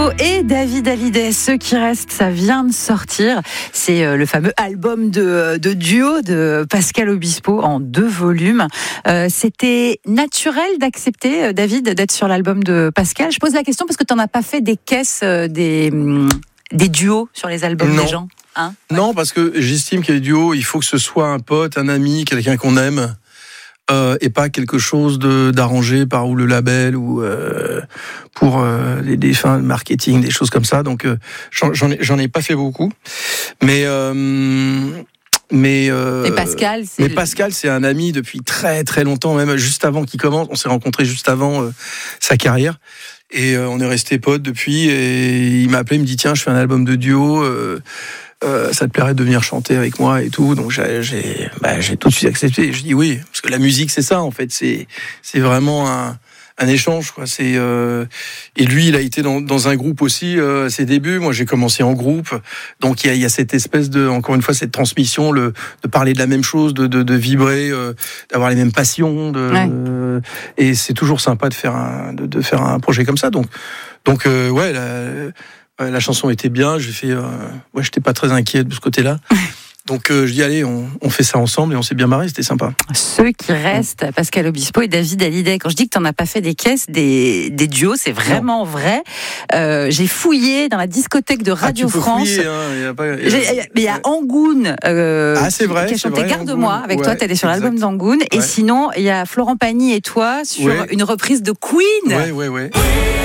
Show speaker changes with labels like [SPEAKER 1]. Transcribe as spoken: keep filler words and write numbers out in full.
[SPEAKER 1] Et David Hallyday, Ce qui reste, ça vient de sortir. C'est euh, le fameux album de, de duo de Pascal Obispo en deux volumes. Euh, c'était naturel d'accepter, euh, David, d'être sur l'album de Pascal. Je pose la question parce que tu n'en as pas fait des caisses, euh, des, hum, des duos sur les albums
[SPEAKER 2] non.
[SPEAKER 1] des gens. Hein
[SPEAKER 2] non, parce que j'estime que les duos, il faut que ce soit un pote, un ami, quelqu'un qu'on aime. Euh, et pas quelque chose de, d'arrangé par ou le label ou euh, pour euh, des, des fins de marketing, des choses comme ça. Donc euh, j'en, j'en, ai, j'en ai pas fait beaucoup, mais euh, mais euh,
[SPEAKER 1] Et Pascal, c'est
[SPEAKER 2] mais
[SPEAKER 1] le...
[SPEAKER 2] Pascal, c'est un ami depuis très très longtemps, même juste avant qu'il commence. On s'est rencontrés juste avant euh, sa carrière. Et euh, on est restés potes depuis. Et il m'a appelé, il me dit tiens, je fais un album de duo. Euh, Euh, ça te plairait de venir chanter avec moi et tout, donc j'ai, j'ai, bah, j'ai tout de suite accepté. Je dis oui, parce que la musique c'est ça en fait, c'est, c'est vraiment un, un échange quoi. C'est euh, et lui il a été dans, dans un groupe aussi euh, à ses débuts. Moi j'ai commencé en groupe, donc il y a, il y a cette espèce de, encore une fois cette transmission, le, de parler de la même chose, de, de, de vibrer, euh, d'avoir les mêmes passions, de,
[SPEAKER 1] Ouais.
[SPEAKER 2] euh, et c'est toujours sympa de faire un, de, de faire un projet comme ça. Donc, donc euh, ouais. La, La chanson était bien, j'ai fait, euh, ouais, j'étais pas très inquiet de ce côté-là. Donc euh, je dis allez, on, on fait ça ensemble et on s'est bien marré, c'était sympa.
[SPEAKER 1] Ceux qui restent, Pascal Obispo et David Hallyday. Quand je dis que tu n'en as pas fait des caisses, des, des duos, c'est vraiment non. vrai. Euh, j'ai fouillé dans la discothèque de Radio
[SPEAKER 2] ah, tu peux
[SPEAKER 1] France.
[SPEAKER 2] Fouiller, hein, y a pas, y a...
[SPEAKER 1] Mais il y a Angoune euh,
[SPEAKER 2] ah, c'est vrai,
[SPEAKER 1] qui a chanté
[SPEAKER 2] vrai,
[SPEAKER 1] Garde-moi
[SPEAKER 2] Angoune.
[SPEAKER 1] avec
[SPEAKER 2] ouais,
[SPEAKER 1] toi. Tu allais sur
[SPEAKER 2] exact.
[SPEAKER 1] l'album d'Angoune. Ouais. Et sinon, il y a Florent Pagny et toi sur
[SPEAKER 2] ouais.
[SPEAKER 1] une reprise de Queen.
[SPEAKER 2] Ouais, ouais, ouais.